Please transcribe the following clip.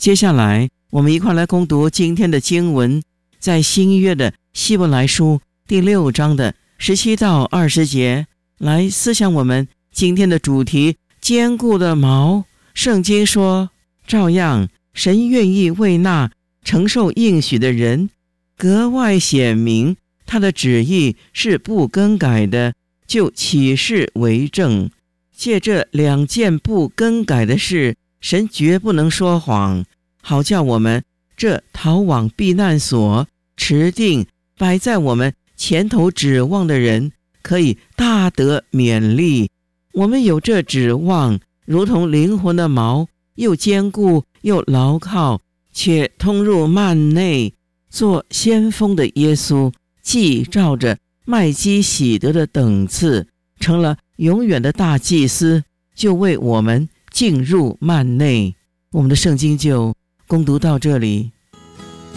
接下来我们一块来攻读今天的经文，在新约的希伯来书第6章的17到20节，来思想我们今天的主题：坚固的锚。圣经说，照样神愿意为那承受应许的人格外显明他的旨意是不更改的，就启示为证。借这2件不更改的事，神绝不能说谎，好叫我们这逃往避难所持定摆在我们前头指望的人，可以大得勉励。我们有这指望，如同灵魂的锚，又坚固又牢靠，且通入幔内。做先锋的耶稣，既照着麦基洗德的等次，成了永远的大祭司，就为我们进入幔内。我们的圣经就攻读到这里。